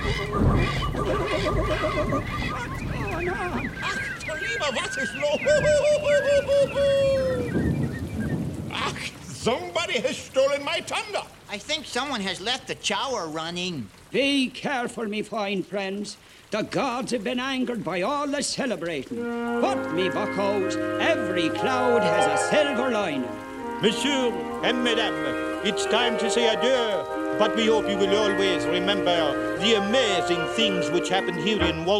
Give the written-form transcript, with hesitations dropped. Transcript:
Ach, lieber, was ist los? Ach, somebody has stolen my thunder. I think someone has left the shower running. Be careful, me fine friends. The gods have been angered by all the celebrating. But, me buckos, every cloud has a silver lining. Monsieur and Madame, it's time to say adieu. But we hope you will always remember the amazing things which happened here in Walt